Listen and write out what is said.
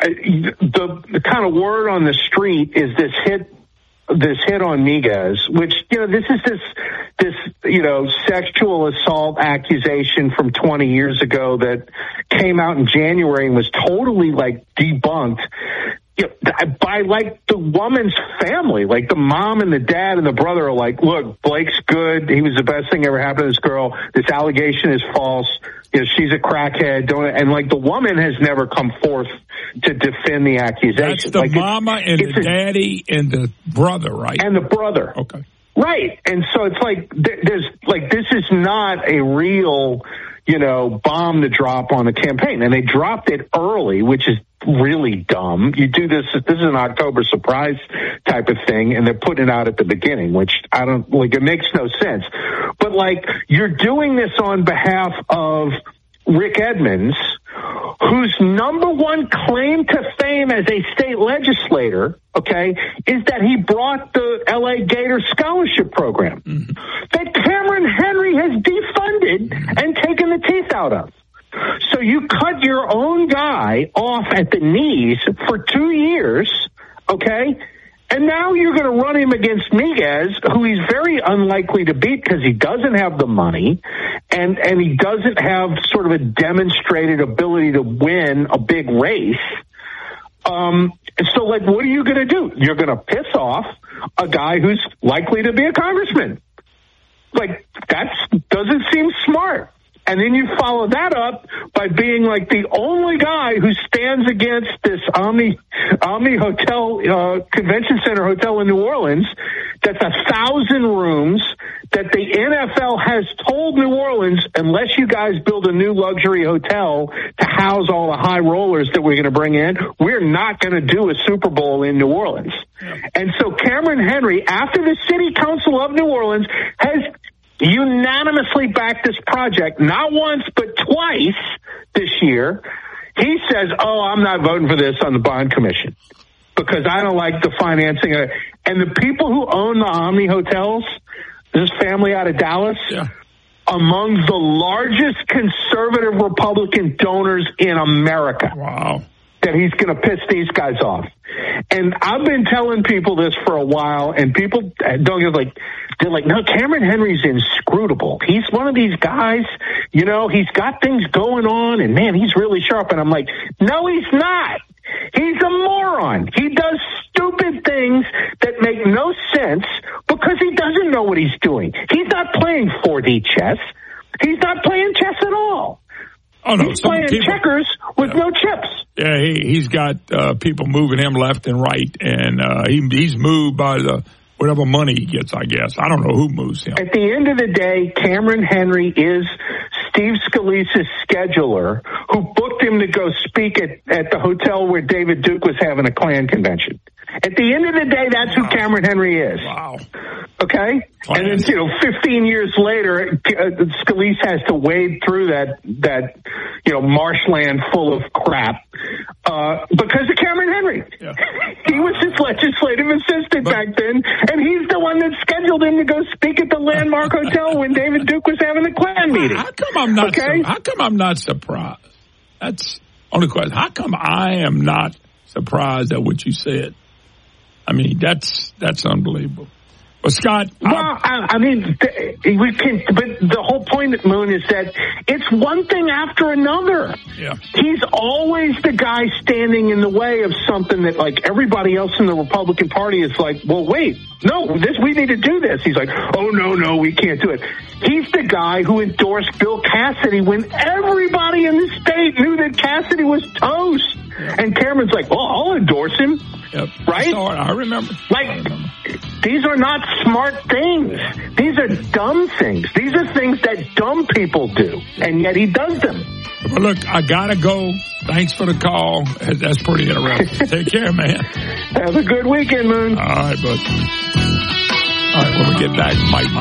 the kind of word on the street is this hit on Miguez, which, this is this sexual assault accusation from 20 years ago that came out in January and was totally debunked by the woman's family. Like the mom and the dad and the brother are like, look, Blake's good. He was the best thing ever happened to this girl. This allegation is false. She's a crackhead. And the woman has never come forth to defend the accusation. That's the mama and the daddy and the brother, right? And the brother. Okay. Right. And so it's this is not a real, bomb to drop on the campaign. And they dropped it early, which is really dumb. You do this is an October surprise type of thing, and they're putting it out at the beginning, which it makes no sense. But you're doing this on behalf of Rick Edmonds, whose number one claim to fame as a state legislator, is that he brought the LA Gator scholarship program that Cameron Henry has defunded and taken the teeth out of. So you cut your own guy off at the knees for 2 years, and now you're going to run him against Miguez, who he's very unlikely to beat because he doesn't have the money and he doesn't have sort of a demonstrated ability to win a big race. So what are you going to do? You're going to piss off a guy who's likely to be a congressman. That doesn't seem smart. And then you follow that up by being the only guy who stands against this Omni Hotel, Convention Center Hotel in New Orleans. That's 1,000 rooms that the NFL has told New Orleans, unless you guys build a new luxury hotel to house all the high rollers that we're going to bring in, we're not going to do a Super Bowl in New Orleans. Yeah. And so Cameron Henry, after the City Council of New Orleans has unanimously backed this project, not once but twice this year, he says, I'm not voting for this on the bond commission because I don't like the financing. And the people who own the Omni hotels, this family out of Dallas, among the largest conservative Republican donors in America. Wow. That he's going to piss these guys off. And I've been telling people this for a while, and people don't get they're like, no, Cameron Henry's inscrutable. He's one of these guys, he's got things going on, and man, he's really sharp. And I'm like, no, he's not. He's a moron. He does stupid things that make no sense because he doesn't know what he's doing. He's not playing 4D chess. He's not playing chess at all. Oh, no, he's playing checkers with no chips. Yeah, he's got people moving him left and right, and he's moved by whatever money he gets, I guess. I don't know who moves him. At the end of the day, Cameron Henry is Steve Scalise's scheduler who booked him to go speak at the hotel where David Duke was having a Klan convention. At the end of the day, that's who Cameron Henry is. Wow. Okay? And then, 15 years later, Scalise has to wade through that marshland full of crap because of Cameron Henry. Yeah. He was his legislative assistant back then, and he's the one that scheduled him to go speak at the Landmark Hotel when David Duke was having a Klan meeting. How come I'm not surprised? That's only question. How come I am not surprised at what you said? I mean, that's unbelievable. Well, Scott. We can. But the whole point, Moon, is that it's one thing after another. Yeah. He's always the guy standing in the way of something that, everybody else in the Republican Party is like, well, wait, no, we need to do this. He's like, oh, no, we can't do it. He's the guy who endorsed Bill Cassidy when everybody in the state knew that Cassidy was toast. Yeah. And Cameron's like, I'll endorse him. Yep. Right? I remember. These are not smart things. These are dumb things. These are things that dumb people do, and yet he does them. Well, look, I gotta go. Thanks for the call. That's pretty interesting. Take care, man. Have a good weekend, Moon. All right, bud. All right, when we get back, Mike